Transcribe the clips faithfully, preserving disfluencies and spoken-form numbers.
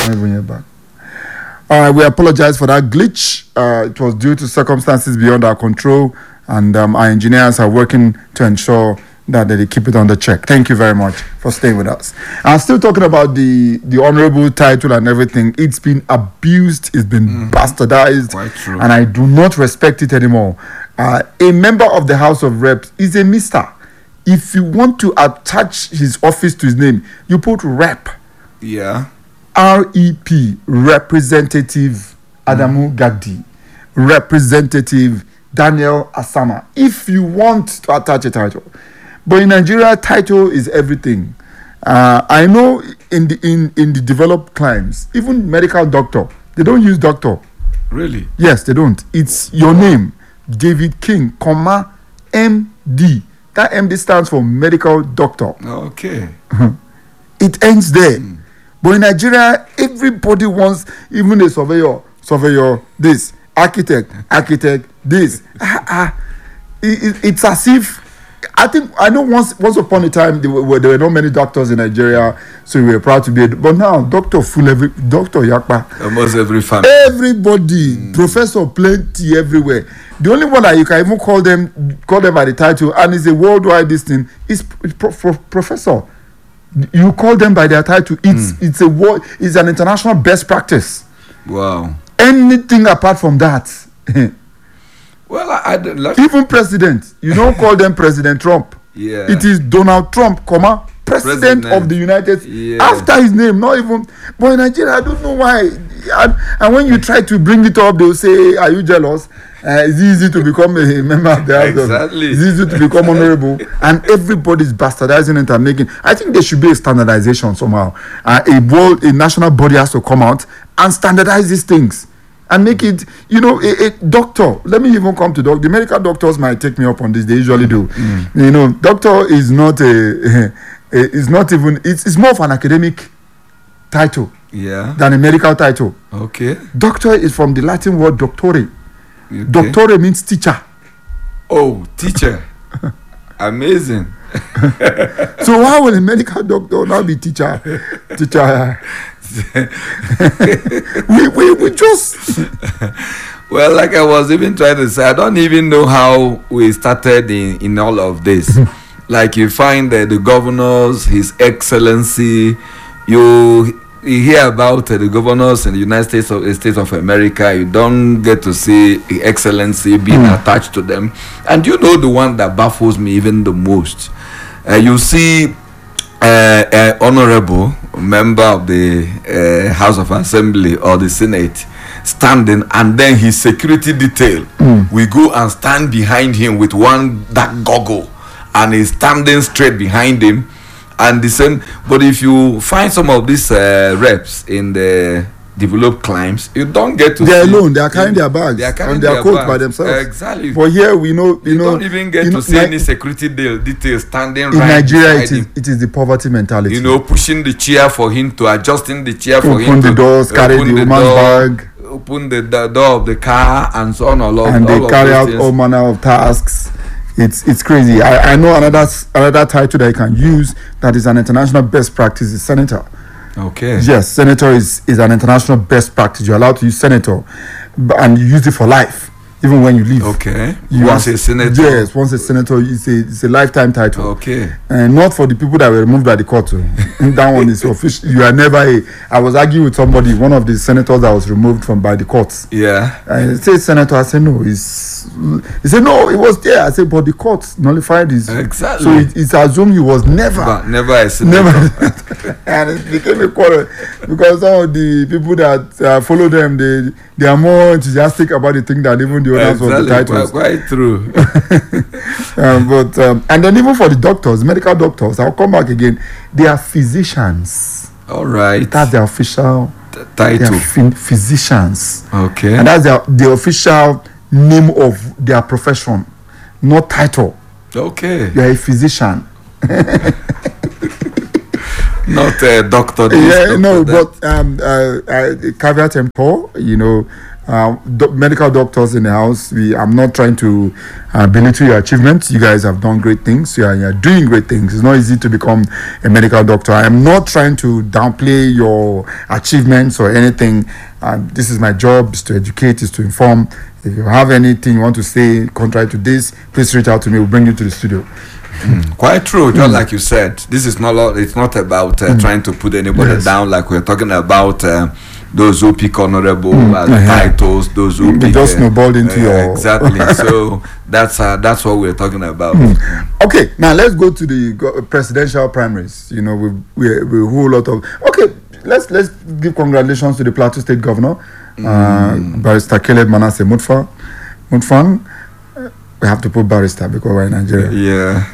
Let me bring it back. All right, we apologize for that glitch. Uh, it was due to circumstances beyond our control, and um, our engineers are working to ensure that they keep it under check. Thank you very much for staying with us. I'm still talking about the the honorable title and everything. It's been abused, it's been mm-hmm. bastardized, Quite true. and I do not respect it anymore. Uh, a member of the House of Reps is a mister. If you want to attach his office to his name, you put rep. Yeah. R E P, Representative Adamu mm. Gadi, Representative Daniel Asama. If you want to attach a title, but in Nigeria, title is everything. Uh, I know in the in in the developed climes, even medical doctor, they don't use doctor. Really? Yes, they don't. It's your name, David King, comma M D. That M D stands for medical doctor. Okay. It ends there. Mm. But in Nigeria, everybody wants, even a surveyor, surveyor, this, architect, architect, this. Ah, ah. It, it, it's as if, I think, I know once once upon a time, there were, there were not many doctors in Nigeria, so we were proud to be, a, but now, doctor full, every, Doctor Yakpa. Almost every family. Everybody, mm. Professor plenty everywhere. The only one that you can even call them, call them by the title, and it's a worldwide this thing, is pro, pro, professor. You call them by their title. It's mm. it's a word. It's an international best practice. Wow. Anything apart from that, well, I, I don't like even president, you don't call them President Trump. Yeah. It is Donald Trump, comma president, president. of the United States. Yeah. After his name, not even. But in Nigeria, I don't know why. And, and when you try to bring it up, they'll say, "Are you jealous? Uh, it's easy to become a member of the House. Exactly. It's easy to become honorable." And everybody's bastardizing it and making. I think there should be a standardization somehow. Uh, a world, a national body has to come out and standardize these things and make it. You know, a, a doctor. Let me even come to doc. The medical doctors might take me up on this. They usually do. Mm. You know, doctor is not a. a is not even. It's, it's more of an academic title. Yeah. Than a medical title. Okay. Doctor is from the Latin word doctore. Okay. Doctore means teacher. Oh, teacher. Amazing. So why will a medical doctor not be teacher? Teacher. we, we, we just... Well, like I was even trying to say, I don't even know how we started in, in all of this. Like you find that the governors, His Excellency, you... You hear about uh, the governors in the United States of the States of America. You don't get to see the excellency being mm. attached to them. And you know the one that baffles me even the most. Uh, you see, uh, uh, honorable member of the uh, House of Assembly or the Senate standing, and then his security detail mm. we go and stand behind him with one dark goggle, and he's standing straight behind him. And the same, but if you find some of these uh, reps in the developed climes, you don't get to. They're see alone. They are carrying their bags they are carrying and their their coats bags by themselves. Exactly. But here we know, you, you know, don't even get you to know, see like, any security de- details standing in right Nigeria. It beside is him. it is the poverty mentality. You know, pushing the chair for him to adjusting the chair for open him the to doors, carry the, the woman's door, bag, open the, the door of the car, and so on. All of, and they all carry of out things. all manner of tasks. It's it's crazy. I, I know another another title that you can use that is an international best practice is senator. Okay. Yes, senator is, is an international best practice. You're allowed to use senator, but, and you use it for life, even when you leave. Okay. You once are, a senator. Yes, once a senator, it's a it's a lifetime title. Okay. And not for the people that were removed by the court. That one is official. You are never a. I was arguing with somebody, one of the senators that was removed from by the courts. Yeah. And he said, senator, I said no. He's, he said no. It was there. I said, but the court nullified his. Exactly. So it, it's assumed he was never. But never a senator. Never. And it became a quarrel because some of the people that uh, follow them, they they are more enthusiastic about the thing than even the owners Exactly. of the titles. Quite, quite true. um, but um, and then even for the doctors, medical doctors, I'll come back again. They are physicians. All right. That's their official T- title. They are ph- physicians. Okay. And that's their the official name of their profession, not title. Okay. You are a physician. not a doctor. Yeah, doctor no, that. but um, uh, uh, caveat emptor, you know, uh, do- medical doctors in the house. We, I'm not trying to uh, belittle your achievements. You guys have done great things. You are, you are doing great things. It's not easy to become a medical doctor. I am not trying to downplay your achievements or anything. Uh, this is my job: is to educate, is to inform. If you have anything you want to say contrary to this, please reach out to me. We'll bring you to the studio. Mm, quite true, just mm. like you said. This is not. Lo- it's not about uh, mm. trying to put anybody yes. down. Like we're talking about. Uh, Those who pick honorable mm, as uh-huh. titles, those who they pick, just snowballed into uh, your exactly. So that's uh, that's what we're talking about. Mm. Okay, now let's go to the go- presidential primaries. You know, we we we a whole lot of. Okay, let's let's give congratulations to the Plateau State Governor, mm. uh, Barrister Caleb Manasseh Mutfwang. Mutfwang. We have to put barrister because we're in Nigeria. Yeah.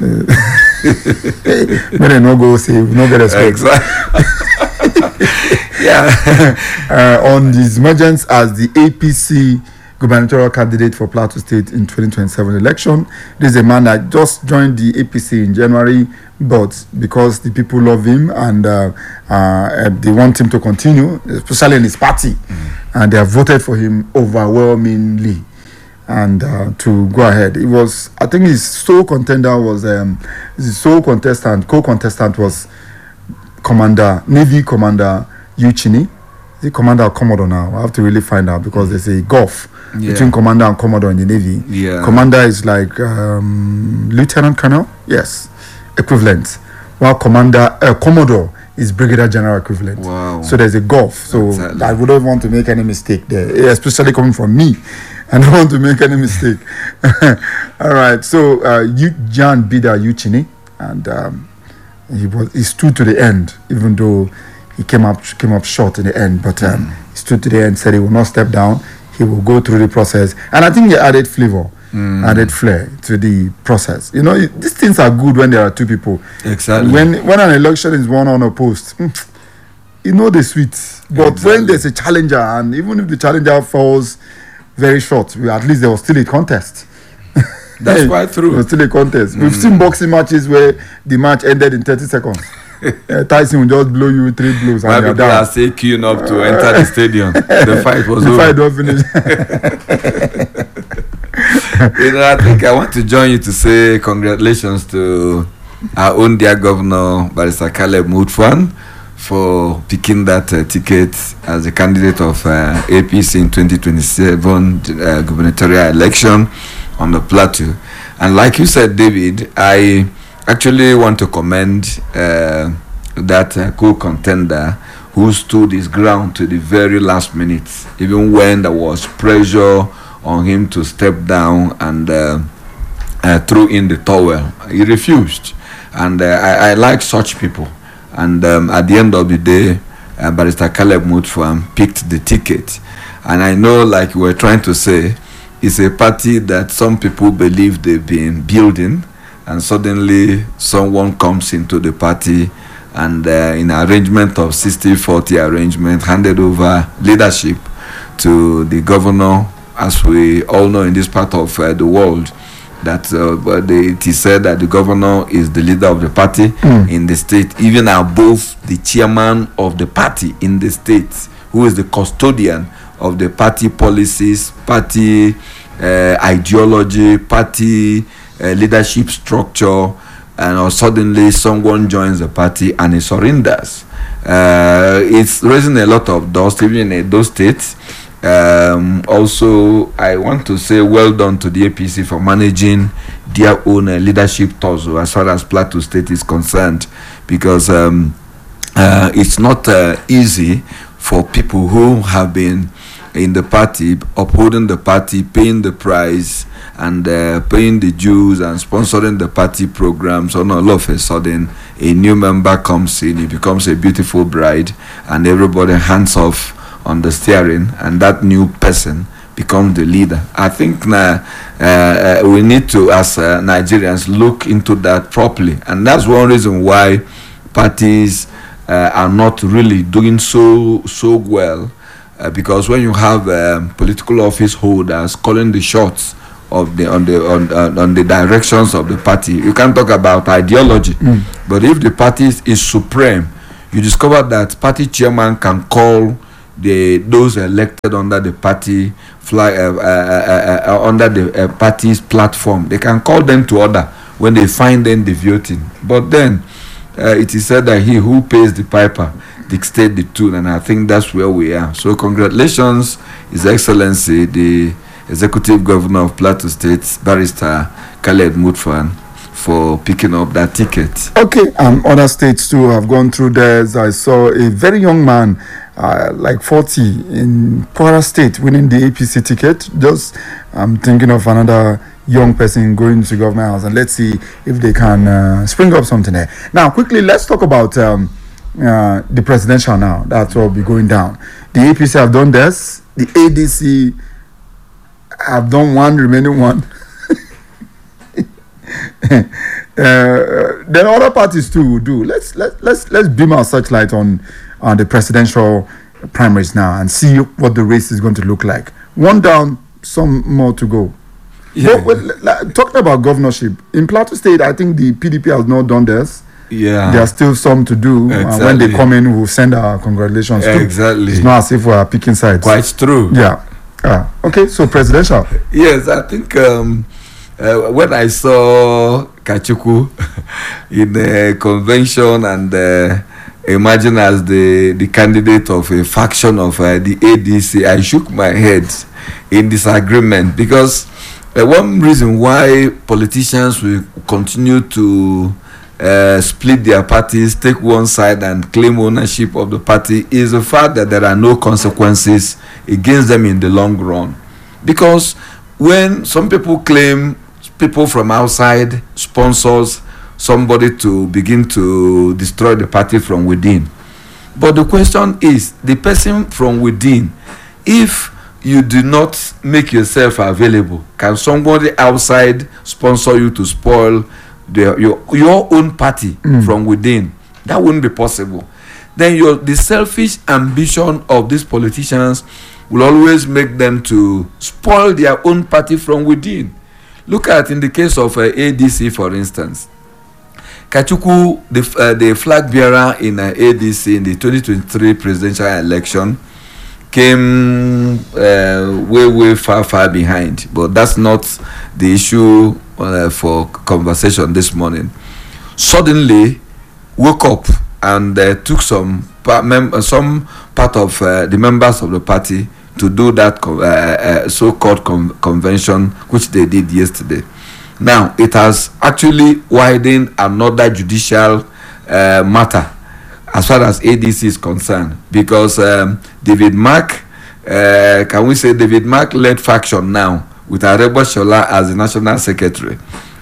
But they no go say no get respect. Exactly. Yeah. uh, on his emergence as the A P C gubernatorial candidate for Plateau State in twenty twenty-seven election. This is a man that just joined the A P C in January, but because the people love him and uh, uh, they want him to continue, especially in his party, mm. and they have voted for him overwhelmingly. And uh, to go ahead, it was. I think his sole contender was um, his sole contestant, co-contestant was Commander Navy Commander Uchini. Is he Commander or Commodore now? I have to really find out because there's a gulf yeah. between Commander and Commodore in the Navy. Yeah. Commander is like um, Lieutenant Colonel, yes, equivalent. While Commander uh, Commodore is Brigadier General equivalent. Wow. So there's a gulf. So exactly. I wouldn't want to make any mistake there, especially coming from me. I don't want to make any mistake. All right. So uh, you, Jan Bida Uchini, and um, he was he stood to the end, even though he came up came up short in the end. But um, mm. he stood to the end, said he will not step down. He will go through the process, and I think he added flavor, mm. added flair to the process. You know, it, these things are good when there are two people. Exactly. When when an election is won on a post, you know the sweet. But exactly. when there's a challenger, and even if the challenger falls very short, at least there was still a contest. That's quite true. There was still a contest. Mm. We've seen boxing matches where the match ended in thirty seconds. uh, Tyson will just blow you three blows. My and people down. are still queuing up to enter the stadium. The fight was the over. fight was finished. You know, I think I want to join you to say congratulations to our own dear governor, Barrister Caleb Mutfwang, for picking that uh, ticket as a candidate of uh, A P C in twenty twenty-seven uh, gubernatorial election on the plateau. And like you said, David, I actually want to commend uh, that uh, co-contender who stood his ground to the very last minute, even when there was pressure on him to step down and uh, uh, throw in the towel. He refused. And uh, I, I like such people. And um, at the end of the day, uh, Barrister Caleb Mutfwang picked the ticket. And I know, like we were trying to say, it's a party that some people believe they've been building, and suddenly someone comes into the party and uh, in arrangement of sixty forty arrangement, handed over leadership to the governor. As we all know in this part of uh, the world, that uh, the, it is said that the governor is the leader of the party mm. in the state, even above the chairman of the party in the state, who is the custodian of the party policies, party uh, ideology, party uh, leadership structure, and or suddenly someone joins the party and he surrenders. Uh, it's raising a lot of dust, even in those states. Um, also, I want to say well done to the A P C for managing their own uh, leadership torso as far as Plateau State is concerned, because um, uh, it's not uh, easy for people who have been in the party, upholding the party, paying the price, and uh, paying the dues and sponsoring the party programs. So all of a sudden, a new member comes in, he becomes a beautiful bride, and everybody hands off on the steering, and that new person becomes the leader. I think uh, uh, we need to, as uh, Nigerians, look into that properly, and that's one reason why parties uh, are not really doing so so well, uh, because when you have um, political office holders calling the shots of the on the on, uh, on the directions of the party, you can't talk about ideology. Mm. But if the party is supreme, you discover that party chairman can call the those elected under the party fly uh, uh, uh, uh, under the uh, party's platform. They can call them to order when they find them deviating. But then uh, it is said that he who pays the piper dictate the tune, and I think that's where we are. So congratulations, His Excellency, the Executive Governor of Plateau State, Barrister Khaled Mutfwang, for picking up that ticket. Okay, um, other states too have gone through theirs. I saw a very young man, uh, like forty, in Kwara State winning the A P C ticket. Just I'm thinking of another young person going to government house, and let's see if they can uh, spring up something there. Now, quickly, let's talk about um, uh, the presidential now. That's what will be going down. The A P C have done this. The A D C have done one, remaining one. uh, then other parties too will do. Let's let let's let's beam our searchlight on on the presidential primaries now and see what the race is going to look like. One down, some more to go. Yeah. But, but, like, talking about governorship in Plateau State, I think the P D P has not done this. Yeah, there are still some to do. Exactly. Uh, when they come in, we'll send our congratulations. Yeah, too. exactly. It's not as if we are picking sides. Quite true. Yeah. Uh, okay, so presidential. Yes, I think um, uh, when I saw Kachukwu in the convention and uh, imagine as the, the candidate of a faction of uh, the A D C, I shook my head in disagreement, because uh, one reason why politicians will continue to uh, split their parties, take one side and claim ownership of the party is the fact that there are no consequences against them in the long run. Because when some people claim people from outside sponsors somebody to begin to destroy the party from within, but the question is, the person from within, if you do not make yourself available, can somebody outside sponsor you to spoil the, your your own party mm. from within? That wouldn't be possible. Then your the selfish ambition of these politicians will always make them to spoil their own party from within. Look at in the case of uh, A D C, for instance. Kachukwu, the, uh, the flag bearer in uh, A D C in the twenty twenty-three presidential election, came uh, way, way far, far behind. But that's not the issue uh, for conversation this morning. Suddenly, woke up and uh, took some, pa- mem- some part of uh, the members of the party to do that co- uh, uh, so-called con- convention, which they did yesterday. Now, it has actually widened another judicial uh, matter as far as A D C is concerned, because um, David Mark, uh, can we say David Mark led faction now with Arebo Shola as the national secretary,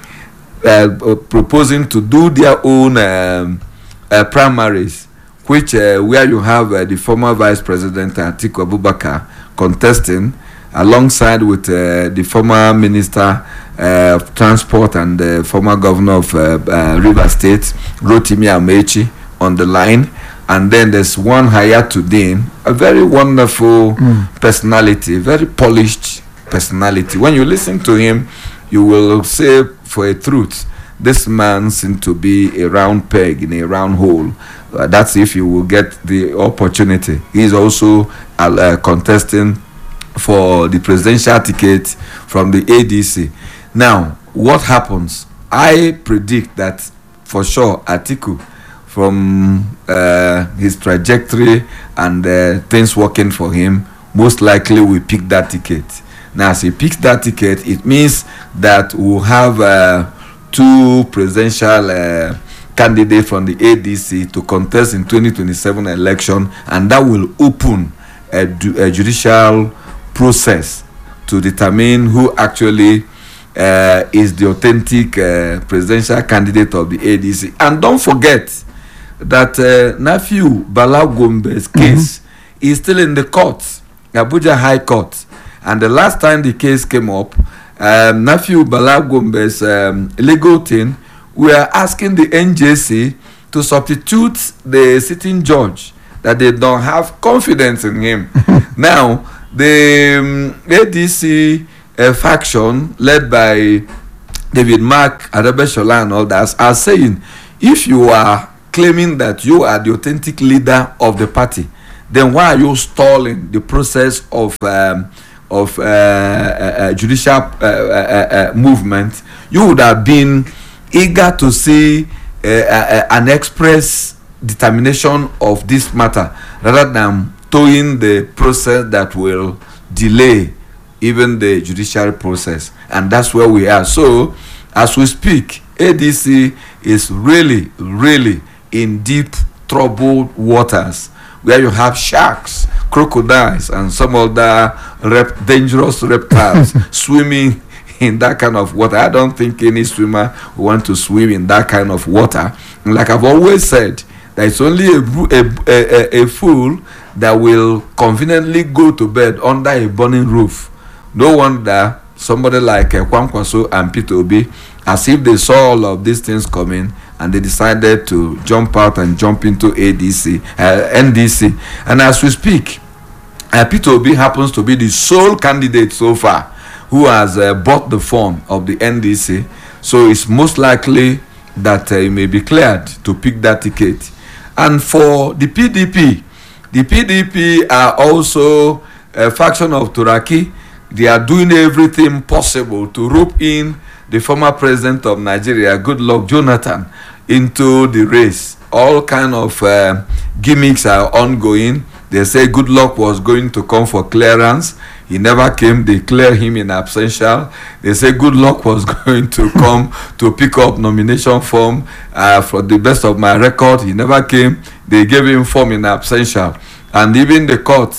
uh, proposing to do their own um, uh, primaries, which uh, where you have uh, the former vice president Atiku Abubakar contesting alongside with uh, the former minister uh, of transport and the former governor of uh, uh, Rivers State, Rotimi Amechi, on the line. And then there's one Hayatuddin, a very wonderful mm. personality, very polished personality. When you listen to him, you will say for a truth, this man seems to be a round peg in a round hole. Uh, that's if you will get the opportunity. He's also uh, uh, contesting for the presidential ticket from the A D C. Now, what happens? I predict that for sure Atiku, from uh, his trajectory and uh, things working for him, most likely will pick that ticket. Now, as he picks that ticket, it means that we'll have uh, two presidential uh, candidates from the A D C to contest in twenty twenty-seven election, and that will open a, a judicial process to determine who actually uh, is the authentic uh, presidential candidate of the A D C. And don't forget that uh, nephew Bala Gombe's case mm-hmm. is still in the court, Abuja High Court. And the last time the case came up, um, nephew Bala Gombe's um, legal team were asking the N J C to substitute the sitting judge, that they don't have confidence in him. Now, the um, A D C uh, faction led by David Mark, Arebe Shola and all that are saying, if you are claiming that you are the authentic leader of the party, then why are you stalling the process of um, of uh, uh, uh, judicial uh, uh, uh, movement? You would have been eager to see uh, uh, an express determination of this matter rather than towing the process that will delay even the judicial process. And that's where we are. So as we speak, A D C is really, really in deep troubled waters, where you have sharks, crocodiles, and some other rep- dangerous reptiles swimming in that kind of water. I don't think any swimmer will want to swim in that kind of water. And like I've always said, there is only a, a, a, a fool that will conveniently go to bed under a burning roof. No wonder somebody like uh, Kwankwaso and Peter Obi, as if they saw all of these things coming, and they decided to jump out and jump into A D C, uh, N D C. And as we speak, uh, Peter Obi happens to be the sole candidate so far who has uh, bought the form of the N D C. So it's most likely that uh, he may be cleared to pick that ticket. And for the P D P, the P D P are also a faction of Turaki. They are doing everything possible to rope in the former president of Nigeria, Goodluck Jonathan, into the race. All kind of uh, gimmicks are ongoing. They say Goodluck was going to come for clearance. He never came. They cleared him in absentia. They say Goodluck was going to come to pick up nomination form. Uh, for the best of my record, he never came. They gave him form in absentia. And even the court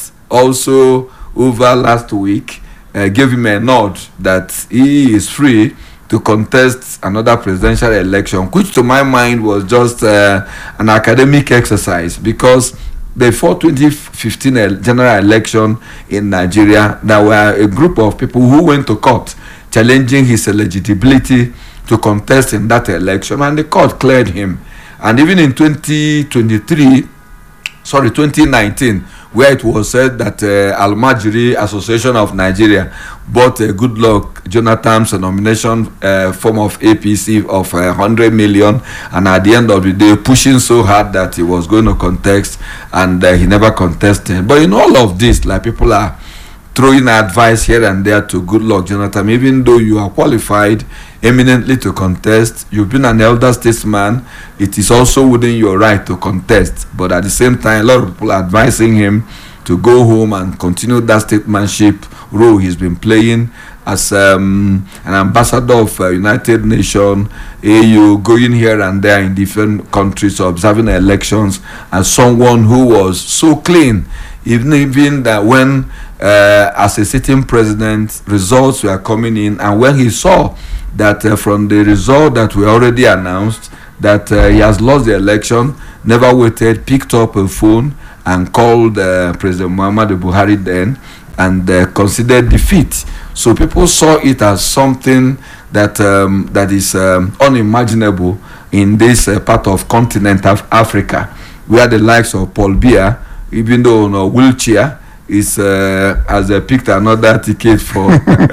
also over last week uh, gave him a nod that he is free to contest another presidential election, which to my mind was just uh, an academic exercise, because before twenty fifteen general election in Nigeria, there were a group of people who went to court challenging his eligibility to contest in that election, and the court cleared him. And even in twenty twenty-three, sorry, twenty nineteen, where it was said that uh, Al-Majiri Association of Nigeria bought a Goodluck Jonathan's nomination uh, form of A P C of uh, one hundred million, and at the end of the day pushing so hard that he was going to contest, and uh, he never contested. But in all of this, like, people are throwing advice here and there to Goodluck Jonathan. Even though you are qualified eminently to contest, you've been an elder statesman, it is also within your right to contest. But at the same time, a lot of people are advising him to go home and continue that statesmanship role he's been playing as um, an ambassador of uh, United Nations, A U, going here and there in different countries, observing elections, as someone who was so clean, even even that when uh, as a sitting president, results were coming in, and when he saw that uh, from the result that we already announced that uh, he has lost the election, never waited, picked up a phone and called uh, President Muhammadu Buhari then, and uh, considered defeat. So people saw it as something that um, that is um, unimaginable in this uh, part of continent of Africa, where the likes of Paul Biya, even though on a wheelchair, is uh, has uh, picked another ticket for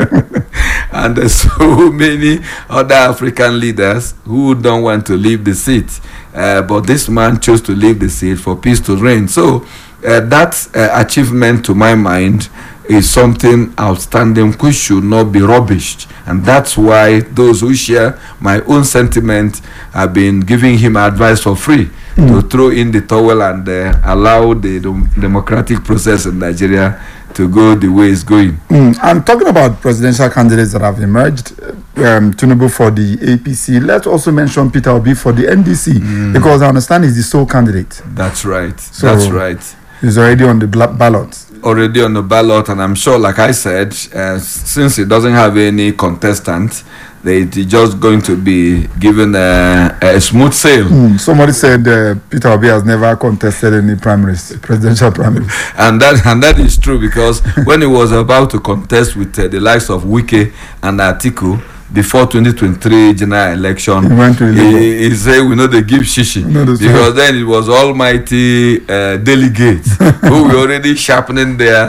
and there's so many other African leaders who don't want to leave the seat, uh, but this man chose to leave the seat for peace to reign. So uh, that uh, achievement, to my mind, is something outstanding which should not be rubbished, and that's why those who share my own sentiment have been giving him advice for free. Mm. To throw in the towel and uh, allow the dem- democratic process in Nigeria to go the way it's going. Mm. And talking about presidential candidates that have emerged, um, Tinubu for the A P C, let's also mention Peter Obi for the N D C, mm. because I understand he's the sole candidate. That's right. So That's right. He's already on the bla- ballot. Already on the ballot, and I'm sure, like I said, uh, since it doesn't have any contestant, they're just going to be given a, a smooth sail. Mm, somebody said uh, Peter Obi has never contested any primaries, presidential primaries. And that and that is true, because when he was about to contest with uh, the likes of Wike and Atiku before twenty twenty-three general election, he, went to he, he said we know they give shishi, no, because then it was almighty uh, delegates who were already sharpening their,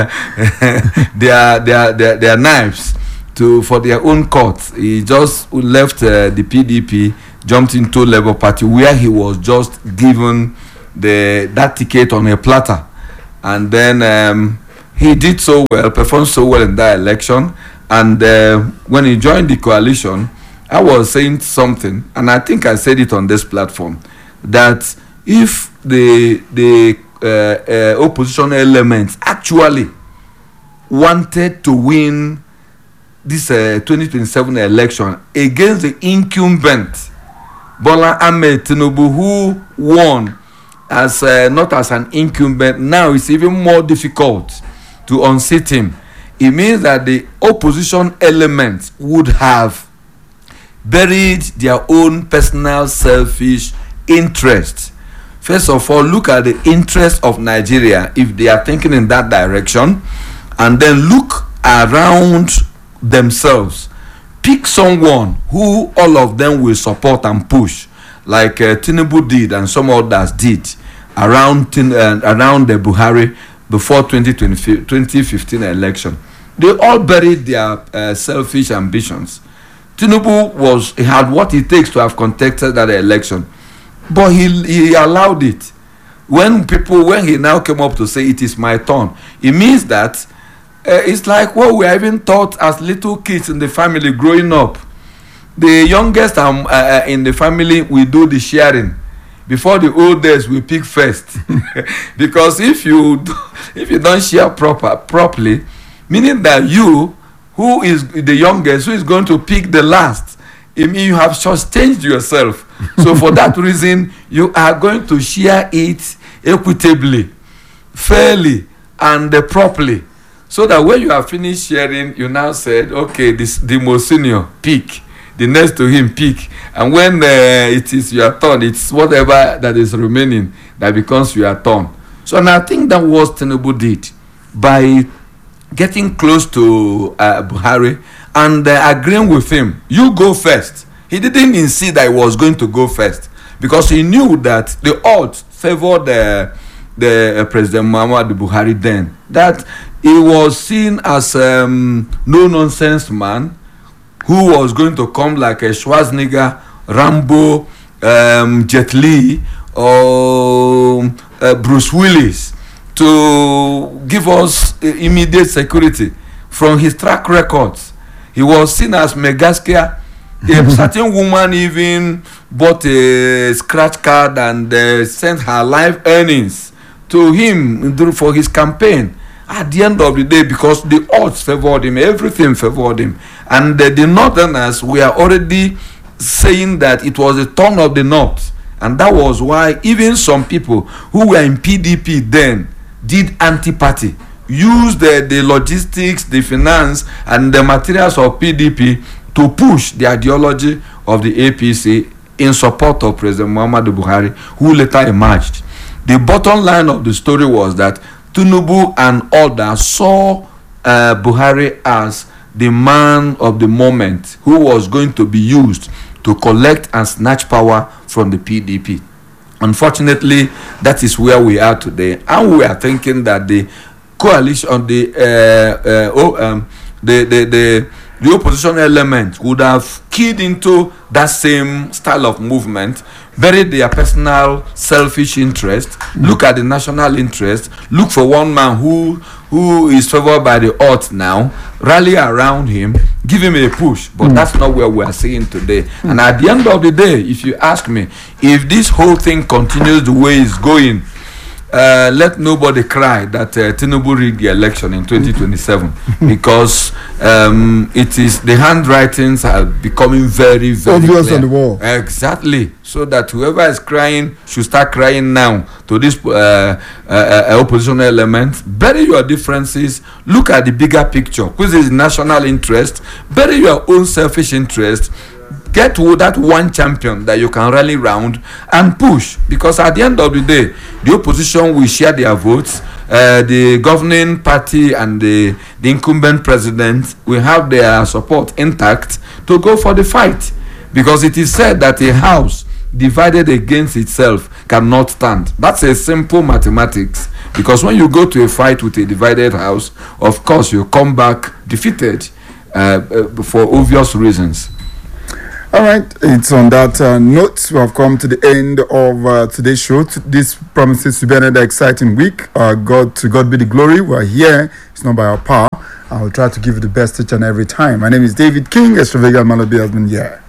their their their their knives to for their own courts. He just left uh, the P D P jumped into Labour Party, where he was just given the that ticket on a platter, and then um, he did so well, performed so well in that election. And uh, when he joined the coalition, I was saying something, and I think I said it on this platform, that if the the uh, uh, opposition elements actually wanted to win this uh, twenty twenty-seven election against the incumbent Bola Ahmed Tinubu, who won as uh, not as an incumbent, now it's even more difficult to unseat him. It means that the opposition elements would have buried their own personal selfish interests. First of all, look at the interests of Nigeria if they are thinking in that direction, and then look around themselves. Pick someone who all of them will support and push, like uh, Tinubu did and some others did around uh, around the Buhari before twenty fifteen election. They all buried their uh, selfish ambitions. Tinubu was he had what it takes to have contested that election, but he he allowed it. When people when he now came up to say it is my turn, it means that uh, it's like what we have even taught as little kids in the family growing up. The youngest um, uh, in the family will do the sharing. Before the old days, we pick first, because if you do, if you don't share proper properly, meaning that you, who is the youngest, who is going to pick the last, it means you have just changed yourself. So for that reason, you are going to share it equitably, fairly, and uh, properly, so that when you are finished sharing, you now said, okay, this the most senior pick. The next to him pick, and when uh, it is your turn, it's whatever that is remaining that becomes your turn. So, and I think that was Tinubu did by getting close to uh, Buhari and uh, agreeing with him. You go first. He didn't insist that he was going to go first, because he knew that the odds favored the the uh, President Muhammadu Buhari then. That he was seen as a um, no nonsense man, who was going to come like a Schwarzenegger, Rambo, um, Jet Li, or uh, Bruce Willis to give us uh, immediate security. From his track records, he was seen as Megaskia. A certain woman even bought a scratch card and uh, sent her life earnings to him for his campaign. At the end of the day, because the odds favored him, everything favored him. And uh, the Northerners were already saying that it was the turn of the North. And that was why even some people who were in P D P then did anti-party, used the, the logistics, the finance, and the materials of P D P to push the ideology of the A P C in support of President Muhammadu Buhari, who later emerged. The bottom line of the story was that Tinubu and others saw uh, Buhari as the man of the moment who was going to be used to collect and snatch power from the P D P. Unfortunately, that is where we are today, and we are thinking that the coalition, the uh, uh, oh, um, the, the the the opposition element would have keyed into that same style of movement, buried their personal selfish interest, mm-hmm. look at the national interest, look for one man who who is favored by the odds now, rally around him, give him a push. But mm-hmm. that's not where we are seeing today. Mm-hmm. And at the end of the day, if you ask me, if this whole thing continues the way it's going, Uh, let nobody cry that uh, Tinubu rigged the election in twenty twenty-seven, because um, it is the handwritings are becoming very, very obvious clear. on the wall. Exactly, so that whoever is crying should start crying now to this uh, uh, uh, opposition element. Bury your differences. Look at the bigger picture, which is national interest. Bury your own selfish interest. Get to that one champion that you can rally round and push, because at the end of the day, the opposition will share their votes. Uh, the governing party and the, the incumbent president will have their support intact to go for the fight, because it is said that a house divided against itself cannot stand. That's a simple mathematics, because when you go to a fight with a divided house, of course you come back defeated uh, uh, for obvious reasons. All right, it's on that uh, note we have come to the end of uh, today's show. T- This promises to be another exciting week. Uh, God, to God be the glory. We're here. It's not by our power. I will try to give you the best each and every time. My name is David King. Extravagant Malabi has been here.